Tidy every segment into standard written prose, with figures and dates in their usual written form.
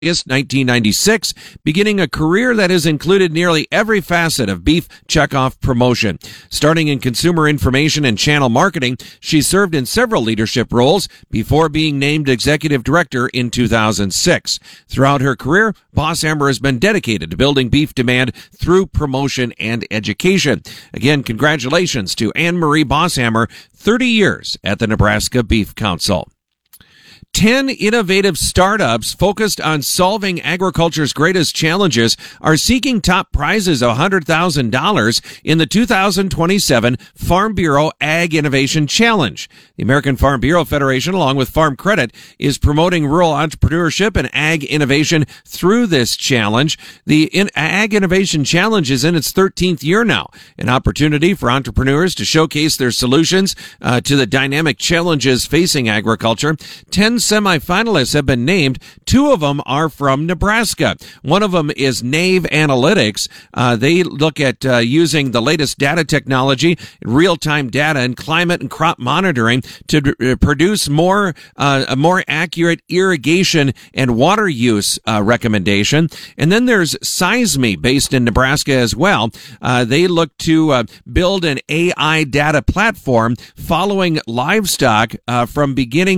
1996, beginning a career that has included nearly every facet of beef checkoff promotion. Starting in consumer information and channel marketing, she served in several leadership roles before being named executive director in 2006. Throughout her career, Bosshammer has been dedicated to building beef demand through promotion and education. Again, congratulations to Anne-Marie Bosshammer, 30 years at the Nebraska Beef Council. 10 innovative startups focused on solving agriculture's greatest challenges are seeking top prizes of $100,000 in the 2027 Farm Bureau Ag Innovation Challenge. The American Farm Bureau Federation, along with Farm Credit, is promoting rural entrepreneurship and ag innovation through this challenge. The Ag Innovation Challenge is in its 13th year now, an opportunity for entrepreneurs to showcase their solutions to the dynamic challenges facing agriculture. 10 semifinalists have been named. 2 of them are from Nebraska. One of them is Nave Analytics. They look at using the latest data technology, real-time data, and climate and crop monitoring to produce more accurate irrigation and water use recommendation. And then there's Seisme, based in Nebraska as well. They look to build an AI data platform following livestock from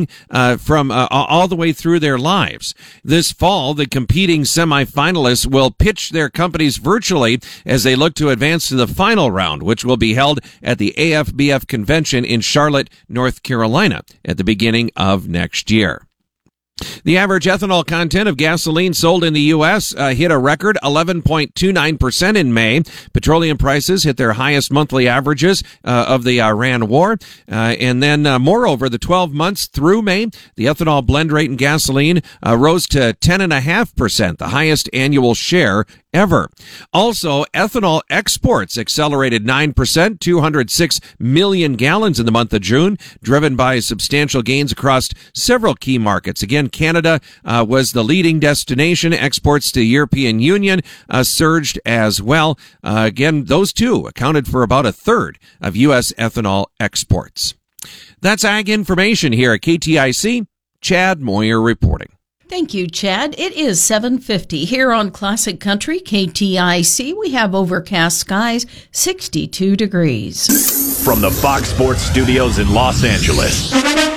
all the way through their lives. This fall, the competing semifinalists will pitch their companies virtually as they look to advance to the final round, which will be held at the AFBF convention in Charlotte, North Carolina at the beginning of next year. The average ethanol content of gasoline sold in the U.S. Hit a record 11.29% in May. Petroleum prices hit their highest monthly averages of the Iran war. And then, moreover, the 12 months through May, the ethanol blend rate in gasoline rose to 10.5%, the highest annual share ever. Also, ethanol exports accelerated 9%, 206 million gallons in the month of June, driven by substantial gains across several key markets. Again, Canada was the leading destination. Exports to the European Union surged as well. Again, those two accounted for about a third of U.S. ethanol exports. That's Ag Information here at KTIC. Chad Moyer reporting. Thank you, Chad. It is 7:50 here on Classic Country KTIC. We have overcast skies, 62 degrees. From the Fox Sports Studios in Los Angeles,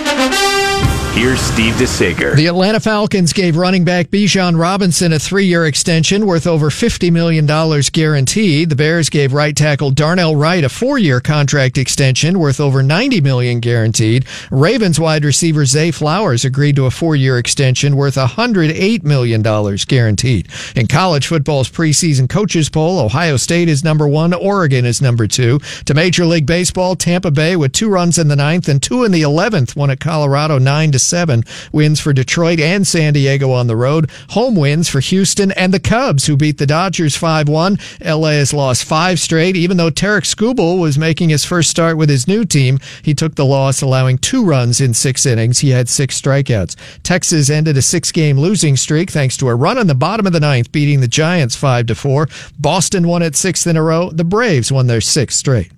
here's Steve DeSager. The Atlanta Falcons gave running back Bijan Robinson a 3-year extension worth over $50 million guaranteed. The Bears gave right tackle Darnell Wright a 4-year contract extension worth over $90 million guaranteed. Ravens wide receiver Zay Flowers agreed to a 4-year extension worth $108 million guaranteed. In college football's preseason coaches poll, Ohio State is number 1, Oregon is number 2. To Major League Baseball, Tampa Bay with 2 runs in the 9th and 2 in the 11th won at Colorado 9-7. Wins for Detroit and San Diego on the road. Home wins for Houston and the Cubs, who beat the Dodgers 5-1. LA has lost 5 straight. Even though Tarek Skubal was making his first start with his new team, he took the loss, allowing 2 runs in 6 innings. He had 6 strikeouts. Texas ended a 6-game losing streak thanks to a run in the bottom of the 9th, beating the Giants 5-4. Boston won its 6th in a row. The Braves won their 6th straight.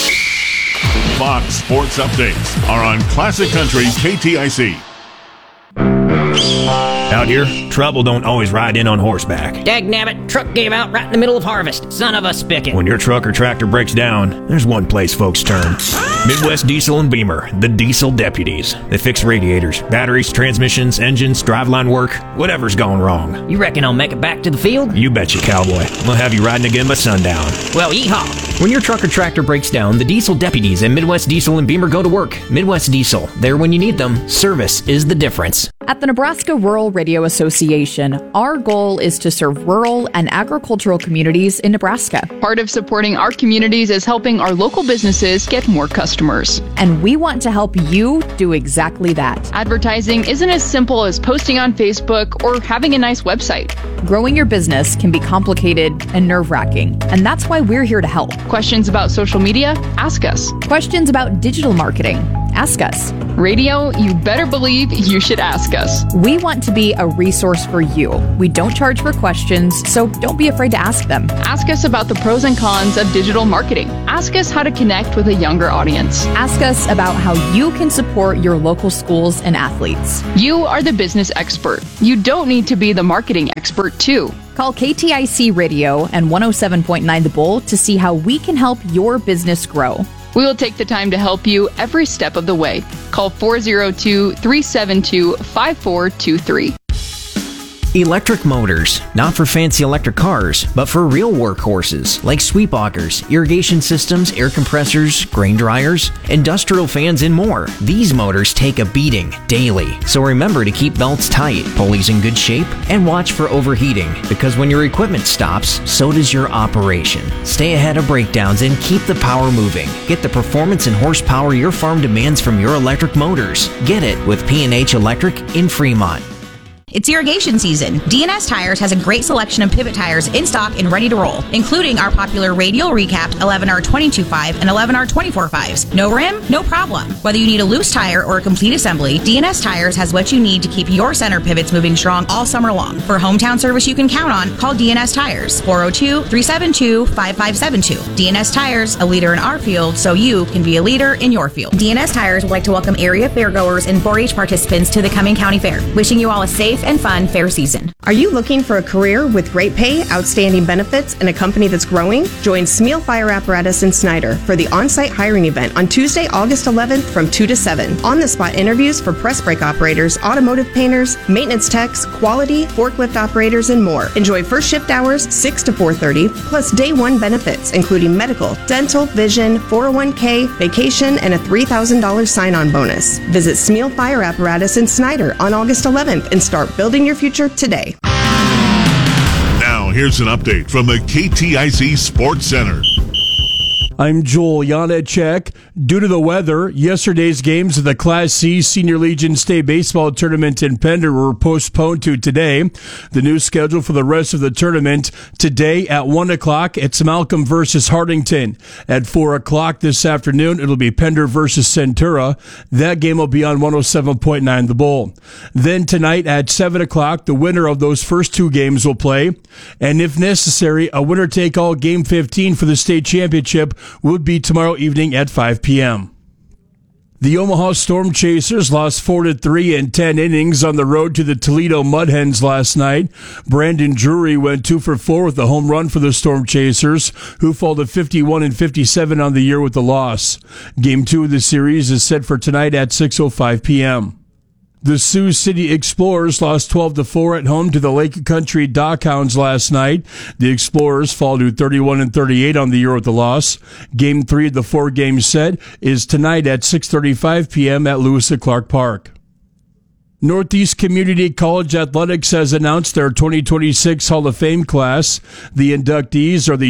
Fox Sports Updates are on Classic Country KTIC. Out here, trouble don't always ride in on horseback. Dagnabbit, truck gave out right in the middle of harvest. Son of a spigot. When your truck or tractor breaks down, there's one place folks turn. Midwest Diesel and Beamer, the Diesel Deputies. They fix radiators, batteries, transmissions, engines, driveline work, whatever's gone wrong. You reckon I'll make it back to the field? You betcha, cowboy. We'll have you riding again by sundown. Well, yeehaw. When your truck or tractor breaks down, the Diesel Deputies at Midwest Diesel and Beamer go to work. Midwest Diesel, there when you need them. Service is the difference. At the Nebraska Rural Radio Association, our goal is to serve rural and agricultural communities in Nebraska. Part of supporting our communities is helping our local businesses get more customers. And we want to help you do exactly that. Advertising isn't as simple as posting on Facebook or having a nice website. Growing your business can be complicated and nerve-wracking, and that's why we're here to help. Questions about social media? Ask us. Questions about digital marketing? Ask us. Radio, you better believe you should ask us. We want to be a resource for you. We don't charge for questions, so don't be afraid to ask them. Ask us about the pros and cons of digital marketing. Ask us how to connect with a younger audience. Ask us about how you can support your local schools and athletes. You are the business expert. You don't need to be the marketing expert, too. Call KTIC Radio and 107.9 The Bull to see how we can help your business grow. We will take the time to help you every step of the way. Call 402-372-5423. Electric motors, not for fancy electric cars, but for real workhorses like sweep augers, irrigation systems, air compressors, grain dryers, industrial fans, and more. These motors take a beating daily, so remember to keep belts tight, pulleys in good shape, and watch for overheating, because when your equipment stops, so does your operation. Stay ahead of breakdowns and keep the power moving. Get the performance and horsepower your farm demands from your electric motors. Get it with P&H Electric in Fremont. It's irrigation season. DNS Tires has a great selection of pivot tires in stock and ready to roll, including our popular radial recapped 11R22.5 and 11R24.5s. No rim? No problem. Whether you need a loose tire or a complete assembly, DNS Tires has what you need to keep your center pivots moving strong all summer long. For hometown service you can count on, call DNS Tires, 402-372-5572. DNS Tires, a leader in our field, so you can be a leader in your field. DNS Tires would like to welcome area fairgoers and 4-H participants to the Cumming County Fair. Wishing you all a safe and fun fair season. Are you looking for a career with great pay, outstanding benefits, and a company that's growing? Join Smeal Fire Apparatus in Snyder for the on-site hiring event on Tuesday, August 11th from 2 to 7. On-the-spot interviews for press brake operators, automotive painters, maintenance techs, quality, forklift operators, and more. Enjoy first shift hours 6 to 4:30, plus day one benefits, including medical, dental, vision, 401k, vacation, and a $3,000 sign-on bonus. Visit Smeal Fire Apparatus in Snyder on August 11th and start building your future today. Now, here's an update from the KTIC Sports Center. I'm Joel Janacek. Due to the weather, yesterday's games of the Class C Senior Legion State Baseball Tournament in Pender were postponed to today. The new schedule for the rest of the tournament: today at 1 o'clock, it's Malcolm versus Hardington. At 4 o'clock this afternoon, it'll be Pender versus Centura. That game will be on 107.9 The Bull. Then tonight at 7 o'clock, the winner of those first two games will play. And if necessary, a winner-take-all Game 15 for the state championship would be tomorrow evening at 5 p.m. The Omaha Storm Chasers lost 4-3 in 10 innings on the road to the Toledo Mud Hens last night. Brandon Drury went 2 for 4 with a home run for the Storm Chasers, who fall to 51-57 on the year with the loss. Game 2 of the series is set for tonight at 6:05 p.m. The Sioux City Explorers lost 12-4 at home to the Lake Country Dockhounds last night. The Explorers fall to 31-38 on the year with the loss. Game 3 of the 4-game set is tonight at 6:35 p.m. at Lewis and Clark Park. Northeast Community College Athletics has announced their 2026 Hall of Fame class. The inductees are the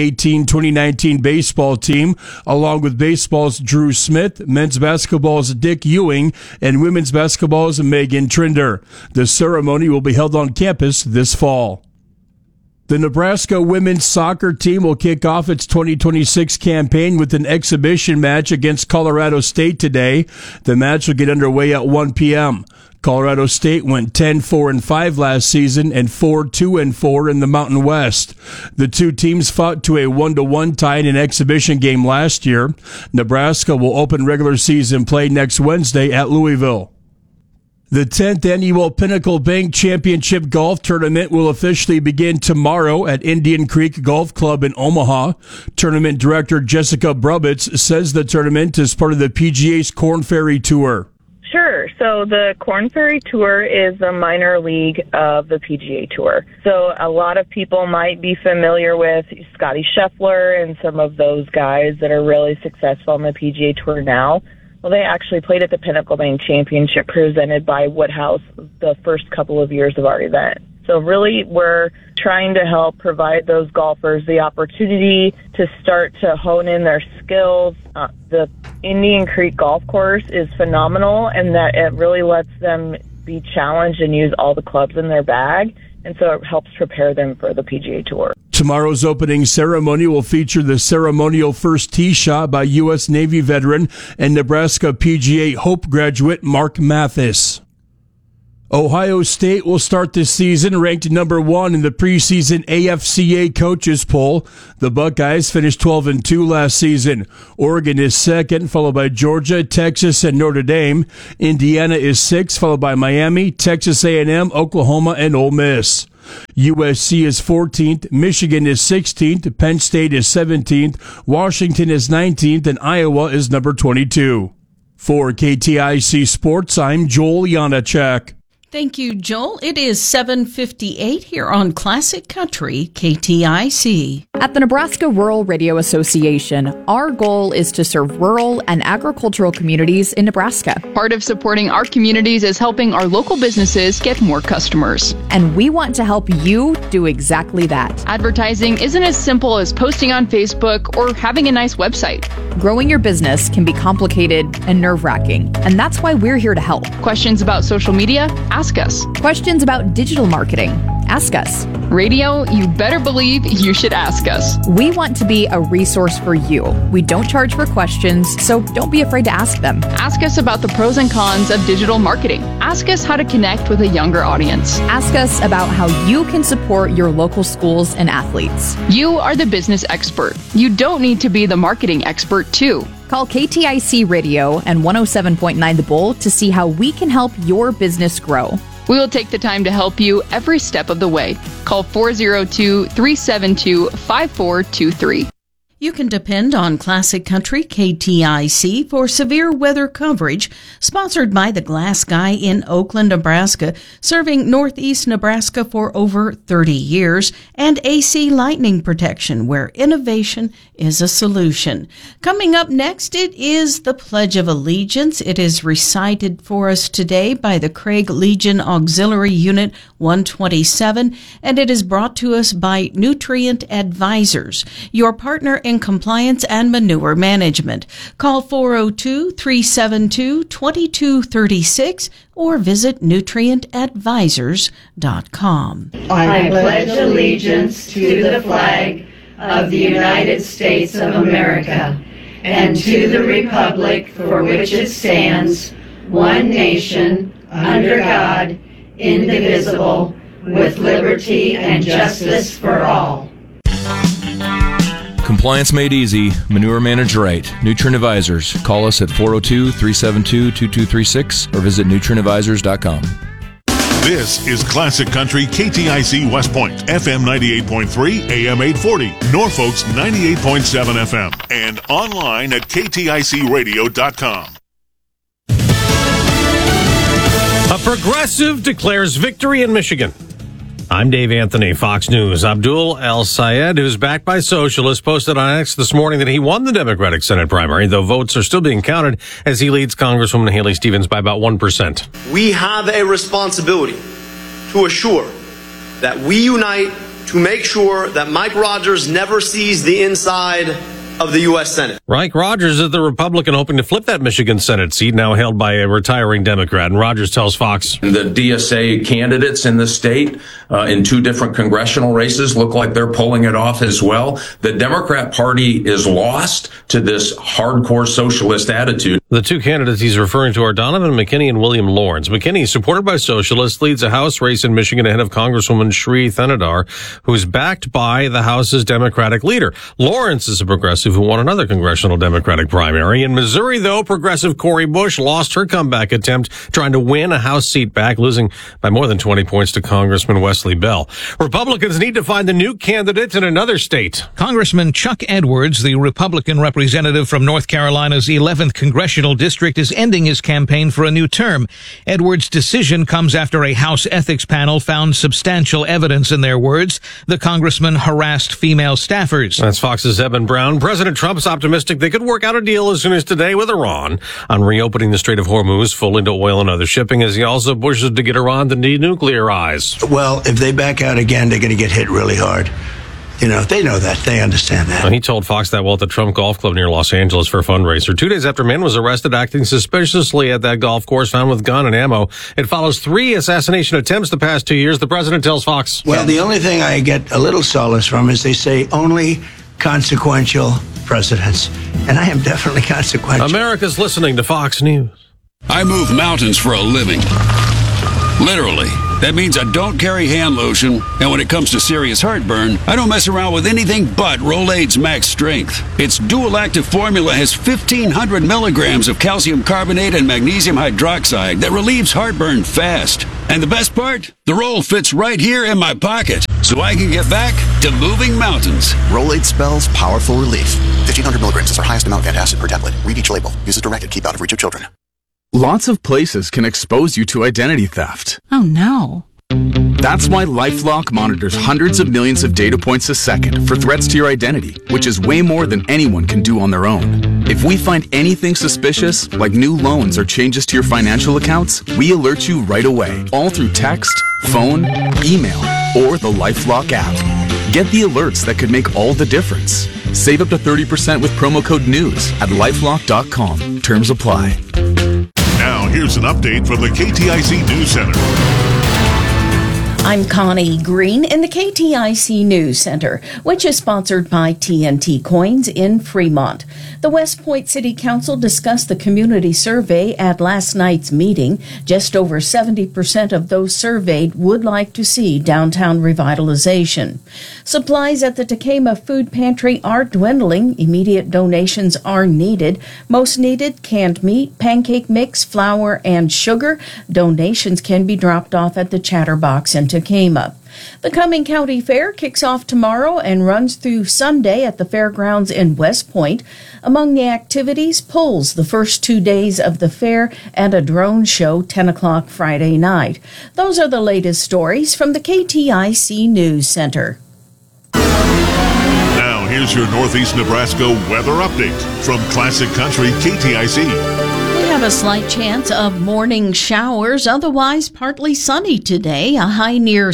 2018-2019 baseball team, along with baseball's Drew Smith, men's basketball's Dick Ewing, and women's basketball's Megan Trinder. The ceremony will be held on campus this fall. The Nebraska women's soccer team will kick off its 2026 campaign with an exhibition match against Colorado State today. The match will get underway at 1 p.m. Colorado State went 10-4-5 last season and 4-2-4 in the Mountain West. The two teams fought to a 1-1 tie in an exhibition game last year. Nebraska will open regular season play next Wednesday at Louisville. The 10th annual Pinnacle Bank Championship Golf Tournament will officially begin tomorrow at Indian Creek Golf Club in Omaha. Tournament Director Jessica Brubitz says the tournament is part of the PGA's Korn Ferry Tour. Sure. So the Korn Ferry Tour is a minor league of the PGA Tour. So a lot of people might be familiar with Scotty Scheffler and some of those guys that are really successful on the PGA Tour now. Well, they actually played at the Pinnacle Bank Championship presented by Woodhouse the first couple of years of our event. So really, we're trying to help provide those golfers the opportunity to start to hone in their skills. The Indian Creek Golf Course is phenomenal, and that it really lets them be challenged and use all the clubs in their bag, and so it helps prepare them for the PGA Tour. Tomorrow's opening ceremony will feature the ceremonial first tee shot by U.S. Navy veteran and Nebraska PGA Hope graduate Mark Mathis. Ohio State will start this season ranked number 1 in the preseason AFCA coaches poll. The Buckeyes finished 12-2 last season. Oregon is second, followed by Georgia, Texas, and Notre Dame. Indiana is 6th, followed by Miami, Texas A&M, Oklahoma, and Ole Miss. USC is 14th, Michigan is 16th, Penn State is 17th, Washington is 19th, and Iowa is number 22. For KTIC Sports, I'm Joel Janacek. Thank you, Joel. It is 7:58 here on Classic Country KTIC. At the Nebraska Rural Radio Association, our goal is to serve rural and agricultural communities in Nebraska. Part of supporting our communities is helping our local businesses get more customers. And we want to help you do exactly that. Advertising isn't as simple as posting on Facebook or having a nice website. Growing your business can be complicated and nerve-wracking, and that's why we're here to help. Questions about social media? Ask us. Questions about digital marketing? Ask us. Radio, you better believe you should ask us. We want to be a resource for you. We don't charge for questions, so don't be afraid to ask them. Ask us about the pros and cons of digital marketing. Ask us how to connect with a younger audience. Ask us about how you can support your local schools and athletes. You are the business expert. You don't need to be the marketing expert, too. Call KTIC Radio and 107.9 The Bull to see how we can help your business grow. We will take the time to help you every step of the way. Call 402-372-5423. You can depend on Classic Country KTIC for severe weather coverage, sponsored by the Glass Guy in Oakland, Nebraska, serving northeast Nebraska for over 30 years, and AC Lightning Protection, where innovation is a solution. Coming up next, it is the Pledge of Allegiance. It is recited for us today by the Craig Legion Auxiliary Unit 127, and it is brought to us by Nutrient Advisors, your partner in compliance and manure management. Call 402-372-2236 or visit nutrientadvisors.com. I pledge allegiance to the flag of the United States of America and to the republic for which it stands, one nation, under God, indivisible, with liberty and justice for all. Compliance made easy. Manure managed right. Nutrient Advisors. Call us at 402-372-2236 or visit nutrientadvisors.com. This is Classic Country KTIC West Point, FM 98.3, AM 840, Norfolk's 98.7 FM, and online at kticradio.com. A progressive declares victory in Michigan. I'm Dave Anthony, Fox News. Abdul El-Sayed, who's backed by socialists, posted on X this morning that he won the Democratic Senate primary, though votes are still being counted as he leads Congresswoman Haley Stevens by about 1%. We have a responsibility to assure that we unite to make sure that Mike Rogers never sees the inside of the U.S. Senate. Mike Rogers is the Republican hoping to flip that Michigan Senate seat, now held by a retiring Democrat. And Rogers tells Fox, the DSA candidates in the state in two different congressional races look like they're pulling it off as well. The Democrat Party is lost to this hardcore socialist attitude. The two candidates he's referring to are Donovan McKinney and William Lawrence. McKinney, supported by socialists, leads a House race in Michigan ahead of Congresswoman Sri Thanedar, who's backed by the House's Democratic leader. Lawrence is a progressive who won another congressional Democratic primary. In Missouri, though, progressive Cori Bush lost her comeback attempt trying to win a House seat back, losing by more than 20 points to Congressman Wesley Bell. Republicans need to find the new candidate in another state. Congressman Chuck Edwards, the Republican representative from North Carolina's 11th congressional district, is ending his campaign for a new term. Edwards' decision comes after a House ethics panel found substantial evidence, in their words, the congressman harassed female staffers. That's Fox's Eben Brown. President Trump's optimistic they could work out a deal as soon as today with Iran on reopening the Strait of Hormuz full into oil and other shipping, as he also pushes to get Iran to denuclearize. Well, if they back out again, they're going to get hit really hard. They know that. They understand that. Well, he told Fox that while at the Trump Golf Club near Los Angeles for a fundraiser. 2 days after a man was arrested acting suspiciously at that golf course, found with gun and ammo. It follows 3 assassination attempts the past 2 years. The president tells Fox. Well, the only thing I get a little solace from is they say only consequential presidents. And I am definitely consequential. America's listening to Fox News. I move mountains for a living. Literally. That means I don't carry hand lotion, and when it comes to serious heartburn, I don't mess around with anything but Rolaids Max Strength. Its dual-active formula has 1,500 milligrams of calcium carbonate and magnesium hydroxide that relieves heartburn fast. And the best part? The roll fits right here in my pocket, so I can get back to moving mountains. Rolaids spells powerful relief. 1,500 milligrams is our highest amount of antacid per tablet. Read each label. Use as directed. Keep out of reach of children. Lots of places can expose you to identity theft. Oh no. That's why LifeLock monitors hundreds of millions of data points a second for threats to your identity, which is way more than anyone can do on their own. If we find anything suspicious, like new loans or changes to your financial accounts, we alert you right away, all through text, phone, email, or the LifeLock app. Get the alerts that could make all the difference. Save up to 30% with promo code NEWS at LifeLock.com. Terms apply. Now, here's an update from the KTIC News Center. I'm Connie Green in the KTIC News Center, which is sponsored by TNT Coins in Fremont. The West Point City Council discussed the community survey at last night's meeting. Just over 70% of those surveyed would like to see downtown revitalization. Supplies at the Tekamah Food Pantry are dwindling. Immediate donations are needed. Most needed canned meat, pancake mix, flour, and sugar. Donations can be dropped off at the Chatterbox in Tekamah. The Cumming County Fair kicks off tomorrow and runs through Sunday at the fairgrounds in West Point. Among the activities, pulls the first 2 days of the fair and a drone show 10 o'clock Friday night. Those are the latest stories from the KTIC News Center. Now, here's your Northeast Nebraska weather update from Classic Country KTIC. We have a slight chance of morning showers, otherwise partly sunny today. A high near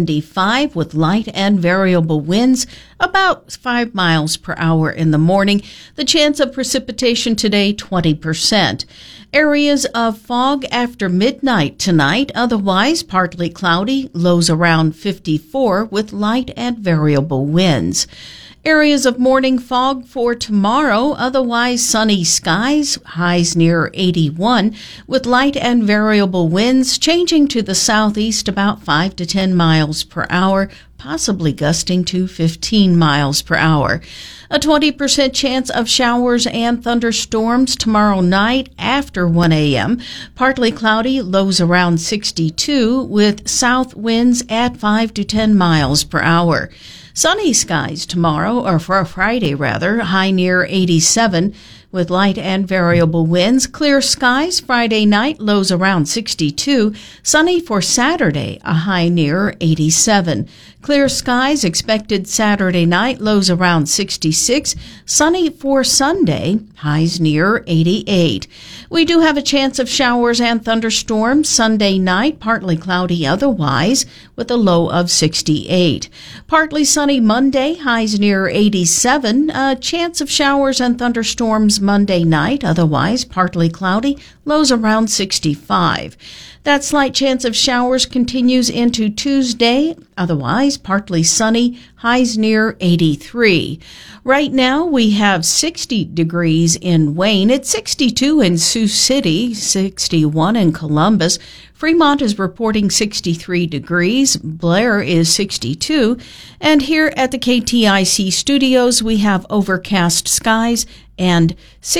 75 with light and variable winds, about 5 miles per hour in the morning. The chance of precipitation today, 20%. Areas of fog after midnight tonight, otherwise partly cloudy, lows around 54 with light and variable winds. Areas of morning fog for tomorrow, otherwise sunny skies, highs near 81, with light and variable winds changing to the southeast about 5 to 10 miles per hour, possibly gusting to 15 miles per hour. A 20% chance of showers and thunderstorms tomorrow night after 1 a.m. Partly cloudy, lows around 62, with south winds at 5 to 10 miles per hour. Sunny skies tomorrow, or for Friday rather, high near 87 with light and variable winds. Clear skies Friday night, lows around 62. Sunny for Saturday, a high near 87. Clear skies expected Saturday night, lows around 66. Sunny for Sunday, highs near 88. We do have a chance of showers and thunderstorms Sunday night, partly cloudy otherwise, with a low of 68. Partly sunny Monday, highs near 87. A chance of showers and thunderstorms Monday night, otherwise partly cloudy, lows around 65. That slight chance of showers continues into Tuesday, otherwise partly sunny, highs near 83. Right now we have 60 degrees in Wayne. It's 62 in Sioux City, 61 in Columbus. Fremont is reporting 63 degrees. Blair is 62. And here at the KTIC studios, we have overcast skies and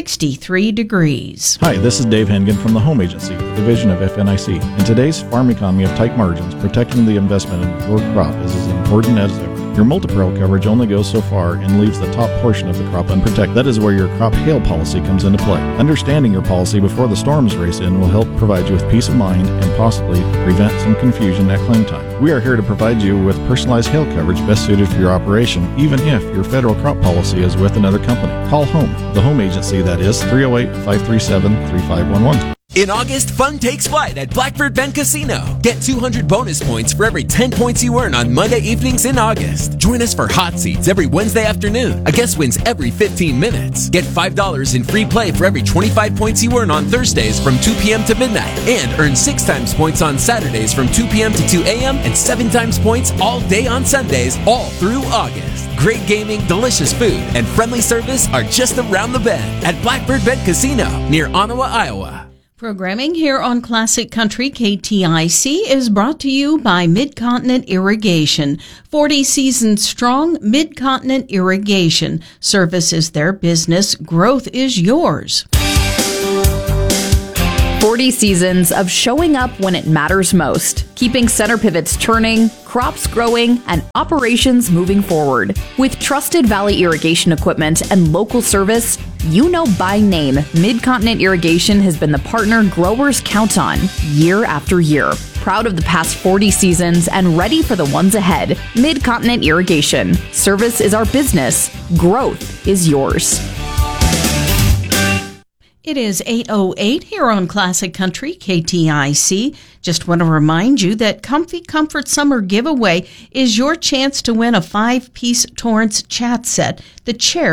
63 degrees. Hi, this is Dave Hengen from the Home Agency, the division of FNIC. In today's farm economy of tight margins, protecting the investment in your crop is as important as ever. Your multi-peril coverage only goes so far and leaves the top portion of the crop unprotected. That is where your crop hail policy comes into play. Understanding your policy before the storms race in will help provide you with peace of mind and possibly prevent some confusion at claim time. We are here to provide you with personalized hail coverage best suited for your operation, even if your federal crop policy is with another company. Call Home, the Home Agency, that is 308-537-3511. In August, fun takes flight at Blackbird Bend Casino. Get 200 bonus points for every 10 points you earn on Monday evenings in August. Join us for hot seats every Wednesday afternoon. A guest wins every 15 minutes. Get $5 in free play for every 25 points you earn on Thursdays from 2 p.m. to midnight. And earn 6 times points on Saturdays from 2 p.m. to 2 a.m. and 7 times points all day on Sundays, all through August. Great gaming, delicious food, and friendly service are just around the bend at Blackbird Bend Casino near Ottawa, Iowa. Programming here on Classic Country KTIC is brought to you by Mid-Continent Irrigation. 40 seasons strong, Mid-Continent Irrigation. Service is their business. Growth is yours. 40 seasons of showing up when it matters most, keeping center pivots turning, crops growing, and operations moving forward. With trusted Valley irrigation equipment and local service, you know by name, Mid-Continent Irrigation has been the partner growers count on year after year. Proud of the past 40 seasons and ready for the ones ahead. Mid-Continent Irrigation. Service is our business. Growth is yours. It is 8:08 here on Classic Country KTIC. Just want to remind you that Comfy Comfort Summer Giveaway is your chance to win a 5-piece Torrance chat set. The chair